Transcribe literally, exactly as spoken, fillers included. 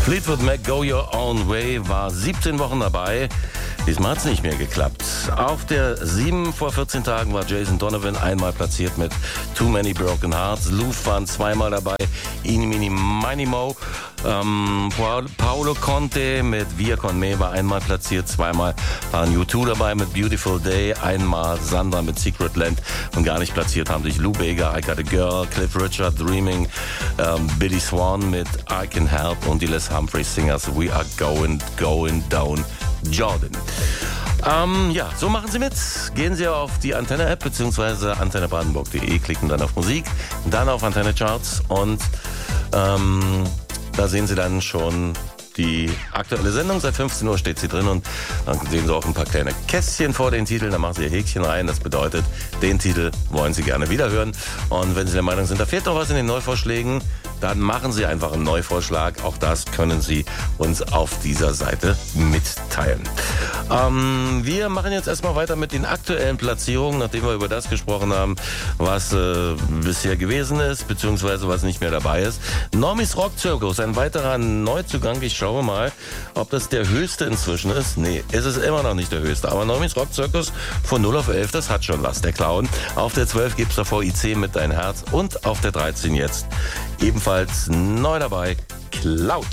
Fleetwood Mac, Go Your Own Way, war siebzehn Wochen dabei. Diesmal hat es nicht mehr geklappt. Auf der sieben vor vierzehn Tagen war Jason Donovan einmal platziert mit Too Many Broken Hearts. Loof waren zweimal dabei. Ini Mini Mini Mo. Ähm, Paolo Conte mit Via Con Me war einmal platziert. Zweimal waren U zwei dabei mit Beautiful Day. Einmal Sandra mit Secret Land. Und gar nicht platziert haben sich Lou Bega, I Got a Girl, Cliff Richard, Dreaming, ähm, Billy Swan mit I Can Help und die Les Humphreys Singers We Are Going, Going Down Jordan. Ähm, ja, so machen Sie mit. Gehen Sie auf die Antenne-App bzw. antenne brandenburg punkt de, klicken dann auf Musik, dann auf Antenne Charts und ähm, da sehen Sie dann schon die aktuelle Sendung. Seit fünfzehn Uhr steht sie drin und dann sehen Sie auch ein paar kleine Kästchen vor den Titeln. Da machen Sie Ihr Häkchen rein. Das bedeutet, den Titel wollen Sie gerne wiederhören. Und wenn Sie der Meinung sind, da fehlt noch was in den Neuvorschlägen, dann machen Sie einfach einen Neuvorschlag. Auch das können Sie uns auf dieser Seite mitteilen. Ähm, wir machen jetzt erstmal weiter mit den aktuellen Platzierungen, nachdem wir über das gesprochen haben, was äh, bisher gewesen ist, beziehungsweise was nicht mehr dabei ist. Normis Rock Circus, ein weiterer Neuzugang. Ich schaue mal, ob das der höchste inzwischen ist. Nee, es ist immer noch nicht der höchste. Aber Normis Rock Circus von null auf elf, das hat schon was, der Clown. Auf der zwölf gibt es davor I C mit Dein Herz und auf der dreizehn jetzt ebenfalls neu dabei, Cloud.